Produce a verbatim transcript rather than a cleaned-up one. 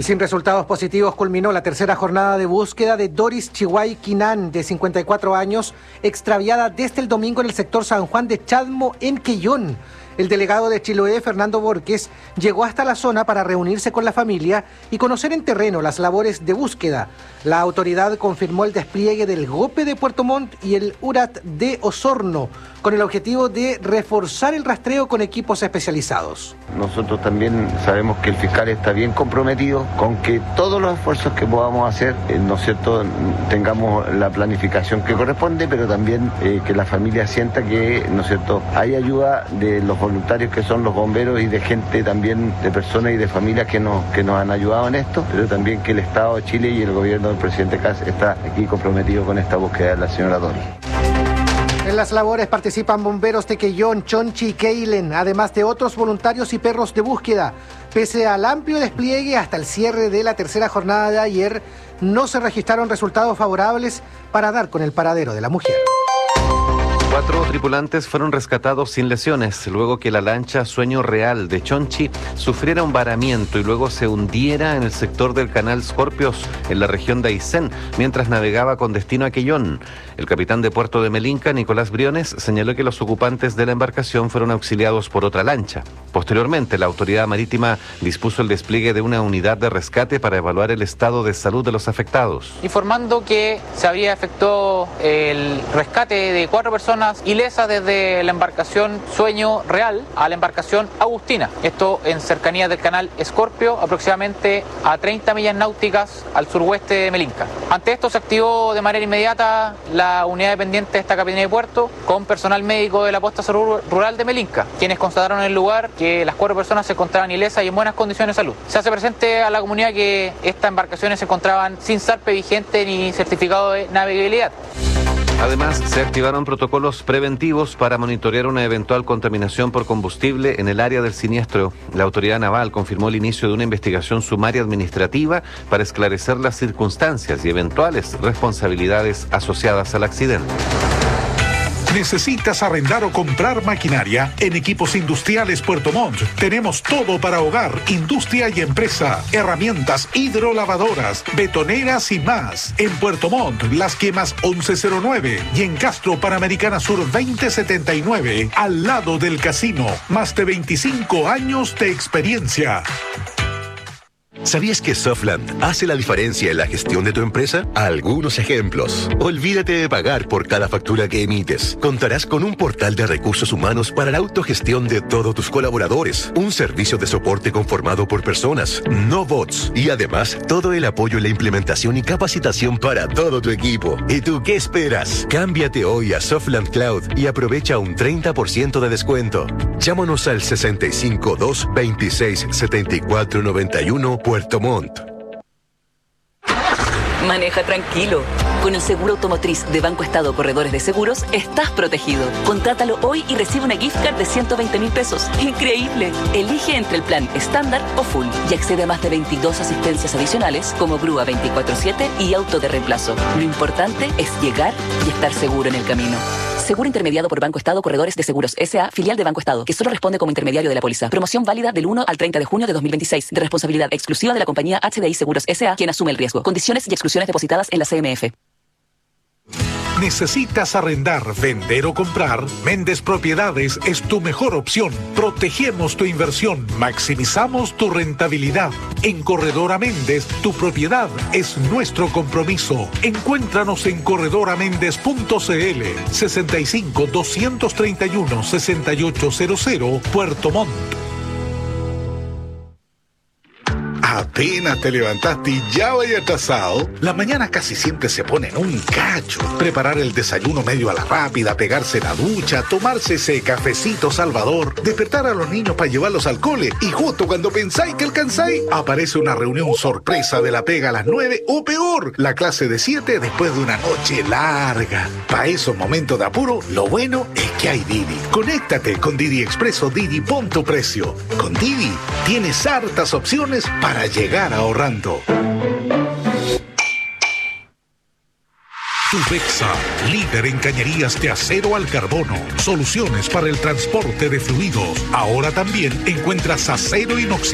sin resultados positivos culminó la tercera jornada de búsqueda de Doris Chihuay Quinan, de cincuenta y cuatro años, extraviada desde el domingo en el sector San Juan de Chadmo, en Quellón. El delegado de Chiloé, Fernando Borges, llegó hasta la zona para reunirse con la familia y conocer en terreno las labores de búsqueda. La autoridad confirmó el despliegue del GOPE de Puerto Montt y el U R A T de Osorno, con el objetivo de reforzar el rastreo con equipos especializados. Nosotros también sabemos que el fiscal está bien comprometido con que todos los esfuerzos que podamos hacer, eh, ¿no es cierto?, tengamos la planificación que corresponde, pero también eh, que la familia sienta que, ¿no es cierto?, hay ayuda de los voluntarios que son los bomberos y de gente también, de personas y de familias que nos, que nos han ayudado en esto, pero también que el Estado de Chile y el gobierno del presidente Kast está aquí comprometido con esta búsqueda de la señora Doris. En las labores participan bomberos de Quellón, Chonchi y Keilen, además de otros voluntarios y perros de búsqueda. Pese al amplio despliegue hasta el cierre de la tercera jornada de ayer, no se registraron resultados favorables para dar con el paradero de la mujer. Cuatro tripulantes fueron rescatados sin lesiones, luego que la lancha Sueño Real de Chonchi sufriera un varamiento y luego se hundiera en el sector del canal Scorpios, en la región de Aysén, mientras navegaba con destino a Quellón. El capitán de Puerto de Melinca, Nicolás Briones, señaló que los ocupantes de la embarcación fueron auxiliados por otra lancha. Posteriormente, la autoridad marítima dispuso el despliegue de una unidad de rescate para evaluar el estado de salud de los afectados. Informando que se habría efectuado el rescate de cuatro personas ilesas desde la embarcación Sueño Real a la embarcación Agustina. Esto en cercanía del canal Escorpio, aproximadamente a treinta millas náuticas al suroeste de Melinca. Ante esto se activó de manera inmediata la unidad dependiente de esta Capitanía de Puerto con personal médico de la Posta Rural de Melinca, quienes constataron en el lugar que las cuatro personas se encontraban ilesas y en buenas condiciones de salud. Se hace presente a la comunidad que estas embarcaciones se encontraban sin zarpe vigente ni certificado de navegabilidad. Además, se activaron protocolos preventivos para monitorear una eventual contaminación por combustible en el área del siniestro. La autoridad naval confirmó el inicio de una investigación sumaria administrativa para esclarecer las circunstancias y eventuales responsabilidades asociadas al accidente. ¿Necesitas arrendar o comprar maquinaria? En Equipos Industriales Puerto Montt tenemos todo para hogar, industria y empresa. Herramientas hidrolavadoras, betoneras y más. En Puerto Montt, Las Quemas once cero nueve y en Castro Panamericana Sur veinte setenta y nueve, al lado del casino. Más de veinticinco años de experiencia. ¿Sabías que Softland hace la diferencia en la gestión de tu empresa? Algunos ejemplos. Olvídate de pagar por cada factura que emites. Contarás con un portal de recursos humanos para la autogestión de todos tus colaboradores. Un servicio de soporte conformado por personas, no bots. Y además, todo el apoyo en la implementación y capacitación para todo tu equipo. ¿Y tú qué esperas? Cámbiate hoy a Softland Cloud y aprovecha un treinta por ciento de descuento. Llámanos al sesenta y cinco dos veintiséis setenta y cuatro noventa y uno Puerto Montt. Maneja tranquilo. Con el seguro automotriz de Banco Estado Corredores de Seguros, estás protegido. Contrátalo hoy y recibe una gift card de ciento veinte mil pesos. ¡Increíble! Elige entre el plan estándar o full y accede a más de veintidós asistencias adicionales como grúa veinticuatro siete y auto de reemplazo. Lo importante es llegar y estar seguro en el camino. Seguro intermediado por Banco Estado Corredores de Seguros S A, filial de Banco Estado, que solo responde como intermediario de la póliza. Promoción válida del uno al treinta de junio de dos mil veintiséis, de responsabilidad exclusiva de la compañía H D I Seguros S A, quien asume el riesgo. Condiciones y exclusiones depositadas en la C M F. ¿Necesitas arrendar, vender o comprar? Méndez Propiedades es tu mejor opción. Protegemos tu inversión, maximizamos tu rentabilidad. En Corredora Méndez, tu propiedad es nuestro compromiso. Encuéntranos en corredora méndez punto c l, sesenta y cinco, doscientos treinta y uno, sesenta y ocho cero cero, Puerto Montt. Apenas te levantaste y ya vaya atrasado. La mañana casi siempre se pone en un cacho. Preparar el desayuno medio a la rápida, pegarse la ducha, tomarse ese cafecito salvador, despertar a los niños para llevarlos al cole y justo cuando pensáis que alcanzáis, aparece una reunión sorpresa de la pega a las nueve o peor, la clase de siete después de una noche larga. Para esos momentos de apuro, lo bueno es que hay Didi. Conéctate con Didi Expreso Didi, pon tu precio. Con Didi tienes hartas opciones para llegar ahorrando. Tubexa, líder en cañerías de acero al carbono. Soluciones para el transporte de fluidos. Ahora también encuentras acero inoxidable